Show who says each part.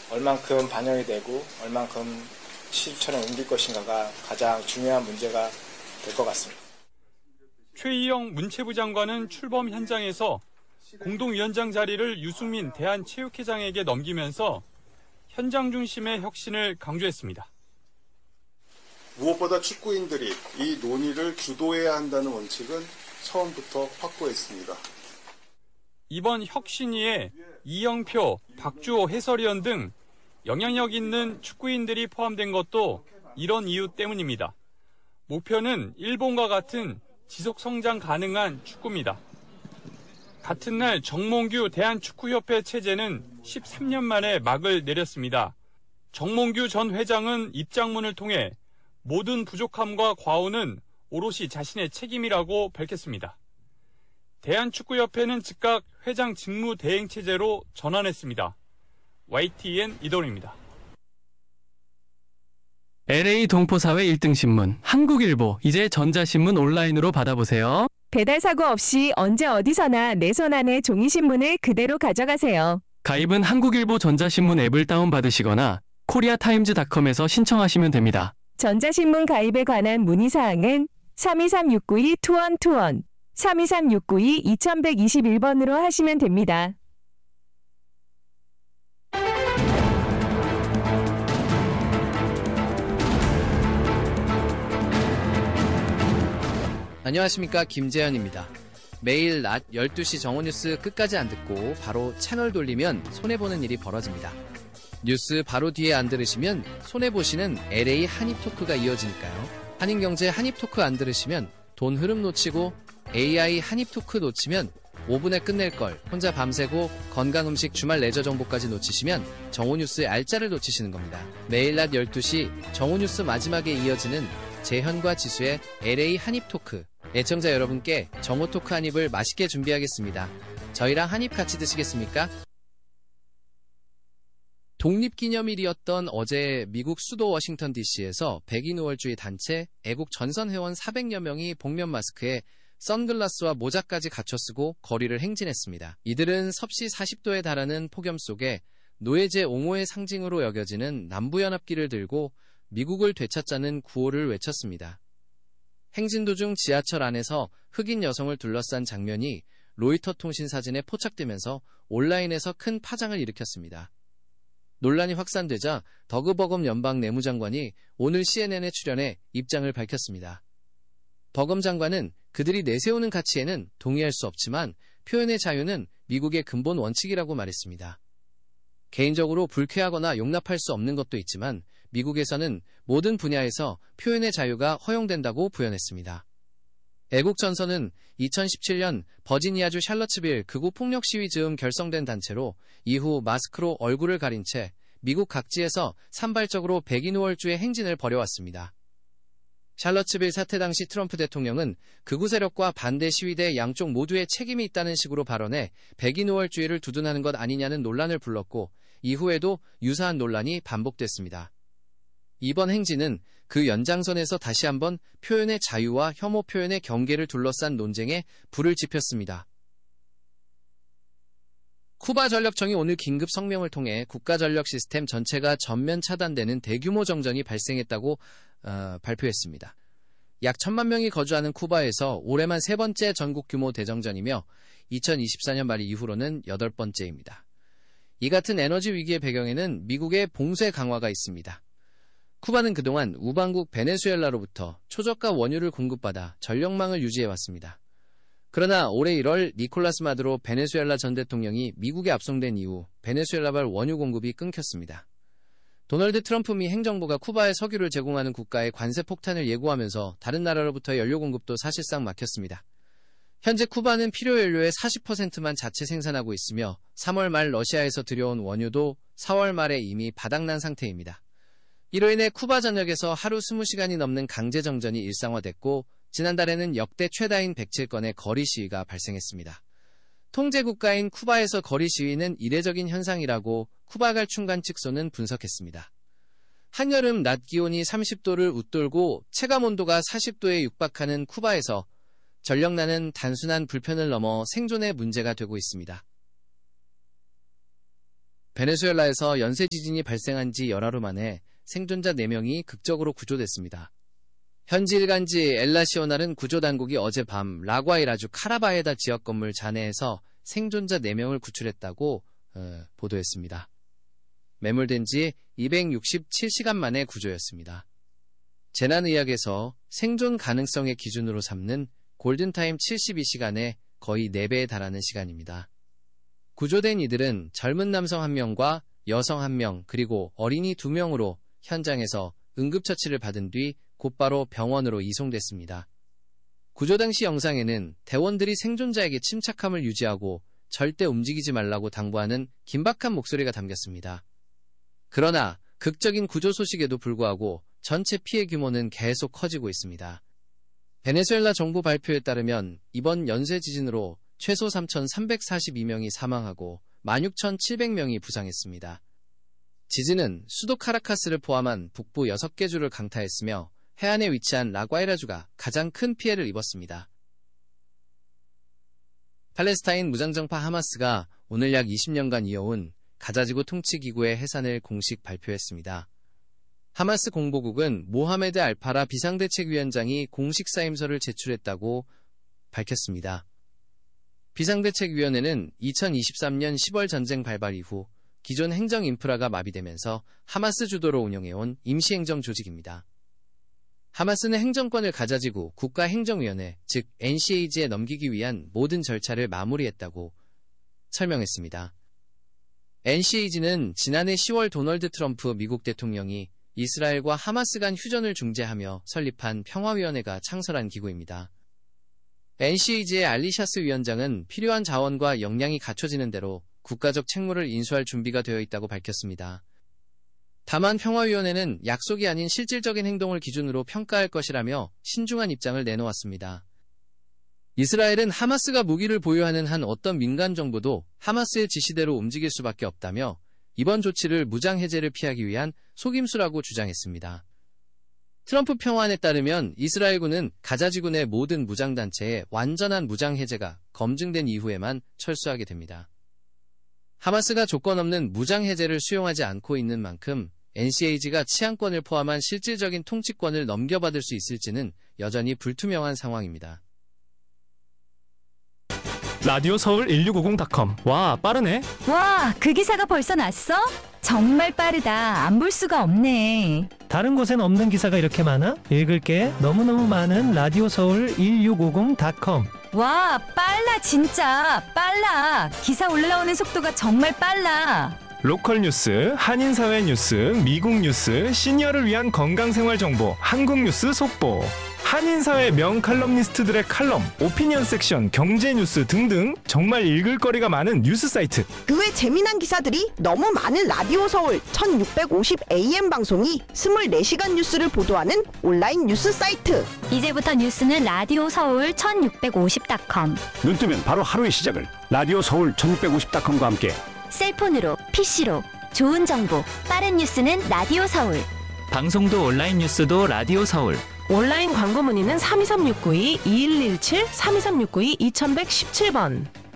Speaker 1: 얼만큼 반영이 되고 얼만큼 실천에 옮길 것인가가 가장 중요한 문제가 될 것 같습니다.
Speaker 2: 최희영 문체부 장관은 출범 현장에서 공동위원장 자리를 유승민 대한체육회장에게 넘기면서 현장 중심의 혁신을 강조했습니다.
Speaker 3: 무엇보다 축구인들이 이 논의를 주도해야 한다는 원칙은 처음부터 확고했습니다.
Speaker 2: 이번 혁신위에 이영표, 박주호 해설위원 등 영향력 있는 축구인들이 포함된 것도 이런 이유 때문입니다. 목표는 일본과 같은 지속 성장 가능한 축구입니다. 같은 날 정몽규 대한축구협회 체제는 13년 만에 막을 내렸습니다. 정몽규 전 회장은 입장문을 통해 모든 부족함과 과오는 오롯이 자신의 책임이라고 밝혔습니다. 대한축구협회는 즉각 회장 직무 대행 체제로 전환했습니다. YTN 이동입니다.
Speaker 4: LA 동포사회 1등 신문 한국일보, 이제 전자신문 온라인으로 받아보세요.
Speaker 5: 배달 사고 없이 언제 어디서나 내 손 안에 종이신문을 그대로 가져가세요.
Speaker 4: 가입은 한국일보 전자신문 앱을 다운받으시거나 코리아타임즈닷컴에서 신청하시면 됩니다.
Speaker 5: 전자신문 가입에 관한 문의사항은 323-692-2121, 323-692-2121번으로 하시면 됩니다.
Speaker 6: 안녕하십니까, 김재현입니다. 매일 낮 12시 정오뉴스 끝까지 안 듣고 바로 채널 돌리면 손해보는 일이 벌어집니다. 뉴스 바로 뒤에 안 들으시면 손해보시는 LA 한입토크가 이어지니까요. 한인경제 한입토크 안 들으시면 돈 흐름 놓치고 AI 한입토크 놓치면 5분에 끝낼 걸 혼자 밤새고 건강음식 주말 레저 정보까지 놓치시면 정오뉴스의 알짜를 놓치시는 겁니다. 매일 낮 12시 정오뉴스 마지막에 이어지는 재현과 지수의 LA 한입토크. 애청자 여러분께 정오토크 한입을 맛있게 준비하겠습니다. 저희랑 한입 같이 드시겠습니까? 독립기념일이었던 어제 미국 수도 워싱턴 DC에서 백인 우월주의 단체 애국 전선회원 400여 명이 복면 마스크에 선글라스와 모자까지 갖춰 쓰고 거리를 행진했습니다. 이들은 섭씨 40도에 달하는 폭염 속에 노예제 옹호의 상징으로 여겨지는 남부연합기를 들고 미국을 되찾자는 구호를 외쳤습니다. 행진 도중 지하철 안에서 흑인 여성을 둘러싼 장면이 로이터 통신 사진에 포착되면서 온라인에서 큰 파장을 일으켰습니다. 논란이 확산되자 더그 버검 연방 내무장관이 오늘 CNN에 출연해 입장을 밝혔습니다. 버검 장관은 그들이 내세우는 가치에는 동의할 수 없지만 표현의 자유는 미국의 근본 원칙이라고 말했습니다. 개인적으로 불쾌하거나 용납할 수 없는 것도 있지만 미국에서는 모든 분야에서 표현의 자유가 허용된다고 부연했습니다. 애국전선은 2017년 버지니아주 샬럿츠빌 극우 폭력 시위 즈음 결성된 단체로 이후 마스크로 얼굴을 가린 채 미국 각지에서 산발적으로 백인 우월주의 행진을 벌여왔습니다. 샬럿츠빌 사태 당시 트럼프 대통령은 극우 세력과 반대 시위대 양쪽 모두의 책임이 있다는 식으로 발언해 백인 우월주의를 두둔하는 것 아니냐는 논란을 불렀고 이후에도 유사한 논란이 반복됐습니다. 이번 행진은 그 연장선에서 다시 한번 표현의 자유와 혐오 표현의 경계를 둘러싼 논쟁에 불을 지폈습니다. 쿠바 전력청이 오늘 긴급 성명을 통해 국가 전력 시스템 전체가 전면 차단되는 대규모 정전이 발생했다고 발표했습니다. 약 1,000만 명이 거주하는 쿠바에서 올해만 3번째 전국 규모 대정전이며 2024년 말 이후로는 8번째입니다. 이 같은 에너지 위기의 배경에는 미국의 봉쇄 강화가 있습니다. 쿠바는 그동안 우방국 베네수엘라로부터 초저가 원유를 공급받아 전력망을 유지해왔습니다. 그러나 올해 1월 니콜라스 마두로 베네수엘라 전 대통령이 미국에 압송된 이후 베네수엘라발 원유 공급이 끊겼습니다. 도널드 트럼프 미 행정부가 쿠바에 석유를 제공하는 국가에 관세 폭탄을 예고하면서 다른 나라로부터의 연료 공급도 사실상 막혔습니다. 현재 쿠바는 필요 연료의 40%만 자체 생산하고 있으며 3월 말 러시아에서 들여온 원유도 4월 말에 이미 바닥난 상태입니다. 이로 인해 쿠바 전역에서 하루 20시간이 넘는 강제 정전이 일상화됐고 지난달에는 역대 최다인 107건의 거리 시위가 발생했습니다. 통제 국가인 쿠바에서 거리 시위는 이례적인 현상이라고 쿠바갈 충간 측소는 분석했습니다. 한여름 낮 기온이 30도를 웃돌고 체감온도가 40도에 육박하는 쿠바에서 전력난은 단순한 불편을 넘어 생존의 문제가 되고 있습니다. 베네수엘라에서 연쇄 지진이 발생한 지 열하루 만에 생존자 4명이 극적으로 구조됐습니다. 현지 일간지 엘나시오날은 구조당국이 어젯밤 라과이라주 카라바에다 지역 건물 잔해에서 생존자 4명을 구출했다고 보도했습니다. 매몰된 지 267시간 만에 구조였습니다. 재난의학에서 생존 가능성의 기준으로 삼는 골든타임 72시간에 거의 4배에 달하는 시간입니다. 구조된 이들은 젊은 남성 1명과 여성 1명 그리고 어린이 2명으로 현장에서 응급처치를 받은 뒤 곧바로 병원으로 이송됐습니다. 구조 당시 영상에는 대원들이 생존자에게 침착함을 유지하고 절대 움직이지 말라고 당부하는 긴박한 목소리가 담겼습니다. 그러나 극적인 구조 소식에도 불구하고 전체 피해 규모는 계속 커지고 있습니다. 베네수엘라 정부 발표에 따르면 이번 연쇄 지진으로 최소 3,342명이 사망하고 16,700명이 부상했습니다. 지진은 수도 카라카스를 포함한 북부 6개 주를 강타했으며 해안에 위치한 라과이라주가 가장 큰 피해를 입었습니다. 팔레스타인 무장정파 하마스가 오늘 약 20년간 이어온 가자지구 통치기구의 해산을 공식 발표했습니다. 하마스 공보국은 모하메드 알파라 비상대책위원장이 공식 사임서를 제출했다고 밝혔습니다. 비상대책위원회는 2023년 10월 전쟁 발발 이후 기존 행정 인프라가 마비되면서 하마스 주도로 운영해온 임시행정 조직입니다. 하마스는 행정권을 가자지구 국가행정위원회, 즉 NCAG에 넘기기 위한 모든 절차를 마무리했다고 설명했습니다. NCAG는 지난해 10월 도널드 트럼프 미국 대통령이 이스라엘과 하마스 간 휴전을 중재하며 설립한 평화위원회가 창설한 기구입니다. NCAG의 알리샤스 위원장은 필요한 자원과 역량이 갖춰지는 대로 국가적 책무를 인수할 준비가 되어 있다고 밝혔습니다. 다만 평화위원회는 약속이 아닌 실질적인 행동을 기준으로 평가할 것이라며 신중한 입장을 내놓았습니다. 이스라엘은 하마스가 무기를 보유하는 한 어떤 민간 정부도 하마스의 지시대로 움직일 수밖에 없다며 이번 조치를 무장 해제를 피하기 위한 속임수라고 주장했습니다. 트럼프 평화안에 따르면 이스라엘군은 가자지구 내 모든 무장단체의 완전한 무장 해제가 검증된 이후에만 철수하게 됩니다. 하마스가 조건 없는 무장 해제를 수용하지 않고 있는 만큼 NCAG가 치안권을 포함한 실질적인 통치권을 넘겨받을 수 있을지는 여전히 불투명한 상황입니다.
Speaker 4: 라디오 서울 1650.com. 와, 빠르네.
Speaker 5: 와, 그 기사가 벌써 났어? 정말 빠르다. 안 볼 수가 없네.
Speaker 7: 다른 곳엔 없는 기사가 이렇게 많아? 읽을게. 너무너무 많은 라디오 서울 1650.com.
Speaker 5: 와, 빨라 진짜. 빨라. 기사 올라오는 속도가 정말 빨라.
Speaker 8: 로컬 뉴스, 한인사회 뉴스, 미국 뉴스, 시니어를 위한 건강생활 정보, 한국 뉴스 속보, 한인사회 명칼럼니스트들의 칼럼, 오피니언 섹션, 경제 뉴스 등등 정말 읽을 거리가 많은 뉴스 사이트.
Speaker 9: 그 외 재미난 기사들이 너무 많은 라디오 서울 1650 AM 방송이 24시간 뉴스를 보도하는 온라인 뉴스 사이트.
Speaker 10: 이제부터 뉴스는 라디오 서울 1650.com.
Speaker 11: 눈 뜨면 바로 하루의 시작을 라디오 서울 1650.com과 함께
Speaker 10: 셀폰으로, PC로 좋은 정보, 빠른 뉴스는 라디오 서울.
Speaker 12: 방송도 온라인 뉴스도 라디오 서울.
Speaker 13: 온라인 광고 문의는 323-692-2117, 323-692-2117번.